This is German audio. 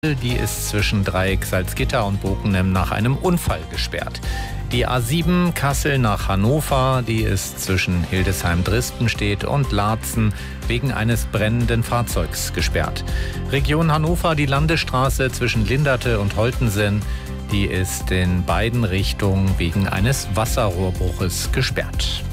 Die ist zwischen Dreieck Salzgitter und Bockenem nach einem Unfall gesperrt. Die A7 Kassel nach Hannover, die ist zwischen Hildesheim-Dristenstedt und Laatzen wegen eines brennenden Fahrzeugs gesperrt. Region Hannover, die Landesstraße zwischen Linderte und Holtensen, die ist in beiden Richtungen wegen eines Wasserrohrbruches gesperrt.